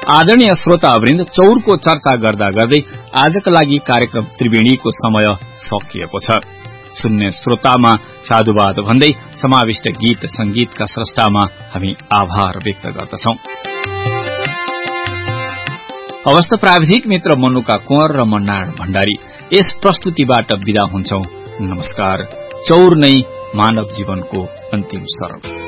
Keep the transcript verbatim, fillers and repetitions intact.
आदरणीय श्रोतावृन्द, चौरको चर्चा गर्दा गर्दै आजका लागि कार्यक्रम त्रिवेणीको समय सकिएको छ। सुन्ने श्रोतामा साधुवाद भन्दै समाविष्ट गीत संगीतका स्रष्टामा हामी आभार व्यक्त गर्दछौं। अवस्था प्राविधिक मित्र मनुका कुंवर र मन्नाड भण्डारी यस प्रस्तुतिबाट विदा हुन्छौं। नमस्कार। चौर नै मानव जीवनको अन्तिम शरण।